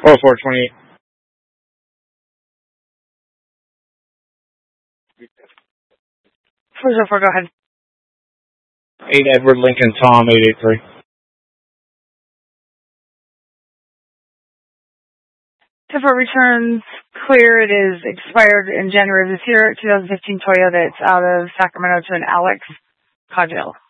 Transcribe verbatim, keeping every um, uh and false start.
four four twenty-eight. four zero four, go ahead. eight Edward Lincoln Tom, eight eight three. Depot returns clear. It is expired in January of this year. twenty fifteen Toyota. It's out of Sacramento to an Alex Caudill.